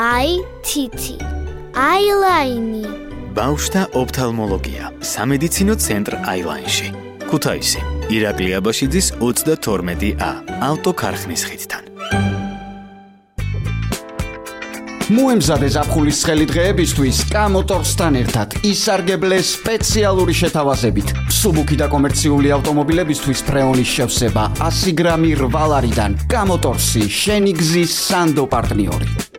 IT Eyeline ბავშვთა ოფთალმოლოგია სამედიცინო ცენტრ Eyeline-ში ქუთაისი ირაკლი აბაშიძის 32A ავტოქარხნის ხიდთან მოემზადე ზაფხულის ცხელი დღეებისთვის კამოტორსთან ერთად ისარგებლე სპეციალური შეთავაზებით. მსუბუქი და კომერციული ავტომობილებისთვის ფრეონის შევსება 100 გრამი 8 ლარიდან კამოტორსი შენი გზის სანდო პარტნიორი.